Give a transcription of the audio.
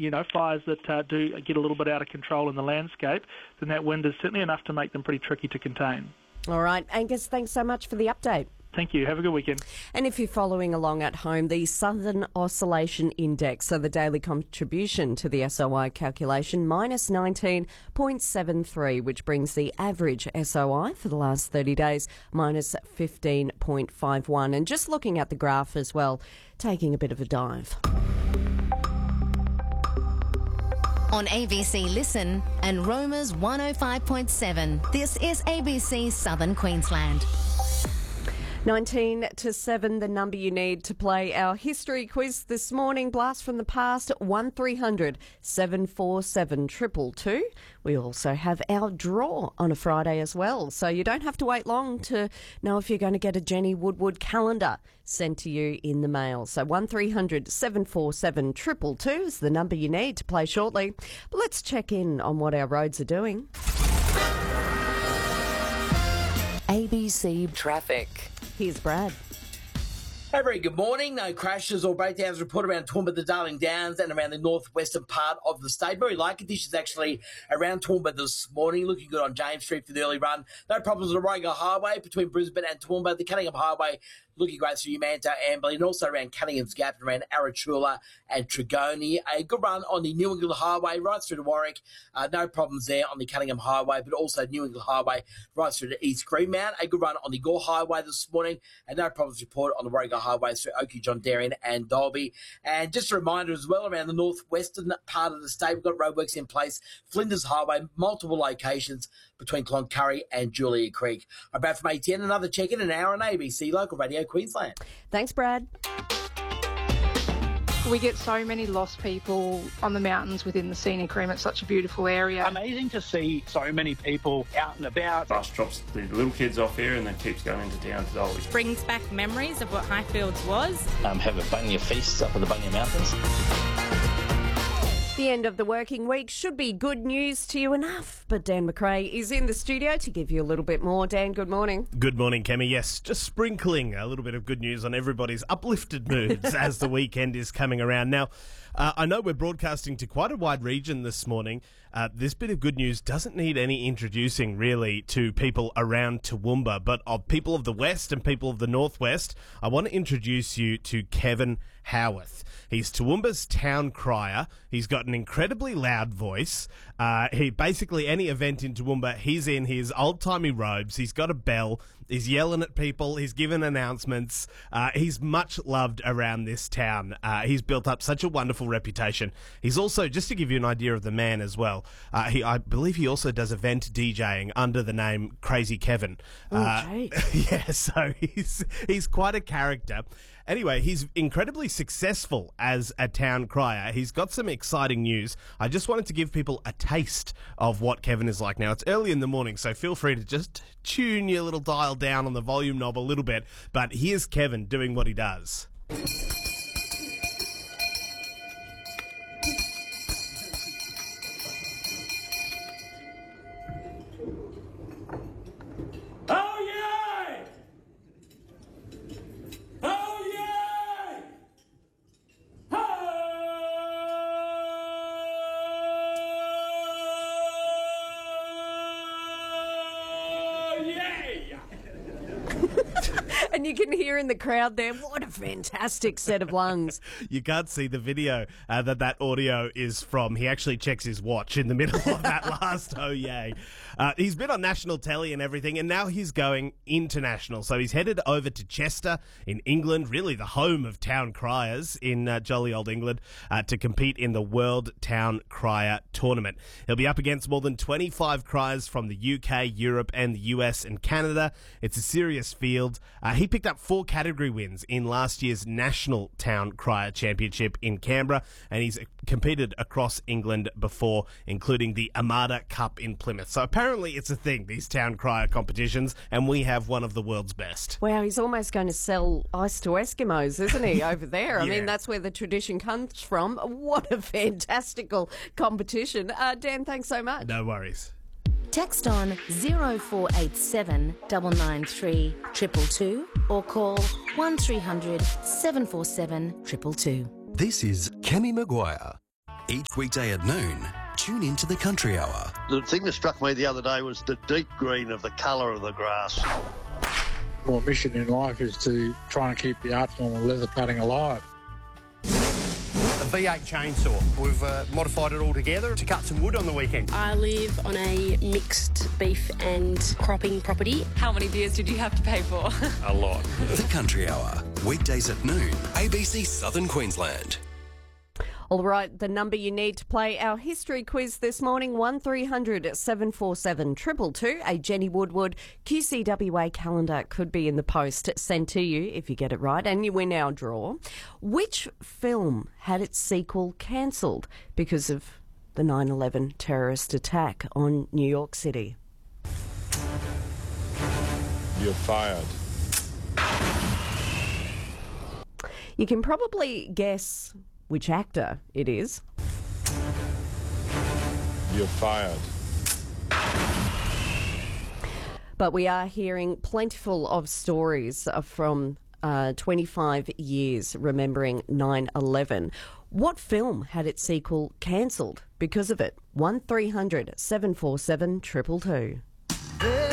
fires that do get a little bit out of control in the landscape, then that wind is certainly enough to make them pretty tricky to contain. All right, Angus, thanks so much for the update. Thank you. Have a good weekend. And if you're following along at home, the Southern Oscillation Index, so the daily contribution to the SOI calculation, minus 19.73, which brings the average SOI for the last 30 days, minus 15.51. And just looking at the graph as well, taking a bit of a dive. On ABC Listen and Roma's 105.7, this is ABC Southern Queensland. 19 to 7, the number you need to play our history quiz this morning. Blast from the past, 1300 747 222. We also have our draw on a Friday as well, so you don't have to wait long to know if you're going to get a Jenny Woodward calendar sent to you in the mail. So 1300 747 222 is the number you need to play shortly. But let's check in on what our roads are doing. ABC Traffic. Here's Brad. A very good morning. No crashes or breakdowns reported around Toowoomba, the Darling Downs, and around the northwestern part of the state. Very light conditions actually around Toowoomba this morning. Looking good on James Street for the early run. No problems on the Warringah Highway between Brisbane and Toowoomba. The Cunningham Highway looking great through Manta, Amberley, and also around Cunningham's Gap and around Arachula and Trigoni. A good run on the New England Highway right through to Warwick. No problems there on the Cunningham Highway, but also New England Highway right through to East Greenmount. A good run on the Gore Highway this morning, and no problems reported on the Warringah Highway through Oakey, John Darien and Dalby. And just a reminder as well, around the northwestern part of the state, we've got roadworks in place. Flinders Highway, multiple locations between Cloncurry and Julia Creek. I'm back from ATN, another check-in an hour on ABC Local Radio Queensland. Thanks, Brad. We get so many lost people on the mountains within the scenic rim. It's such a beautiful area. Amazing to see so many people out and about. Bus drops the little kids off here and then keeps going into town to Dolby. Brings back memories of what Highfields was. Have a bunya feast up in the Bunya Mountains. The end of the working week should be good news to you enough, but Dan McRae is in the studio to give you a little bit more. Dan, good morning. Good morning, Kemi. Yes, just sprinkling a little bit of good news on everybody's uplifted moods as the weekend is coming around. Now, I know we're broadcasting to quite a wide region this morning. This bit of good news doesn't need any introducing, really, to people around Toowoomba, but of people of the West and people of the Northwest, I want to introduce you to Kevin Howarth. He's Toowoomba's town crier. He's got an incredibly loud voice. He basically, any event in Toowoomba, he's in his old-timey robes. He's got a bell. He's yelling at people. He's giving announcements. He's much loved around this town. He's built up such a wonderful reputation. He's also, just to give you an idea of the man as well, I believe he also does event DJing under the name Crazy Kevin. Yeah, so he's quite a character. Anyway, he's incredibly successful as a town crier. He's got some exciting news. I just wanted to give people a taste of what Kevin is like now. It's early in the morning, so feel free to just tune your little dial down on the volume knob a little bit. But here's Kevin doing what he does. And you can hear in the crowd there, what a fantastic set of lungs. You can't see the video that audio is from. He actually checks his watch in the middle of that last oh yay. He's been on national telly and everything, and now he's going international. So he's headed over to Chester in England, really the home of town criers in jolly old England, to compete in the World Town Crier Tournament. He'll be up against more than 25 criers from the UK, Europe, and the US and Canada. It's a serious field. He picked up 4 category wins in last year's National Town Crier Championship in Canberra, and he's competed across England before, including the Armada Cup in Plymouth. So apparently it's a thing, these town crier competitions, and we have one of the world's best. Wow, he's almost going to sell ice to Eskimos, isn't he, over there? I Yeah. mean, that's where the tradition comes from. What a fantastical competition. Dan, thanks so much. No worries. Text on 0487 993 222 or call 1300 747 222. This is Kemi Maguire. Each weekday at noon, tune into the Country Hour. The thing that struck me the other day was the deep green of the colour of the grass. My mission in life is to try and keep the art form of leather cutting alive. A V8 chainsaw. We've modified it all together to cut some wood on the weekend. I live on a mixed beef and cropping property. How many beers did you have to pay for? A lot. The Country Hour, weekdays at noon, ABC Southern Queensland. All right, the number you need to play our history quiz this morning, 1300 747 222. A Jenny Woodward QCWA calendar could be in the post sent to you if you get it right, and you win our draw. Which film had its sequel cancelled because of the 9/11 terrorist attack on New York City? You're fired. You can probably guess which actor it is. You're fired. But we are hearing plentiful of stories from 25 years remembering 9/11. What film had its sequel cancelled because of it? 1300 747 222.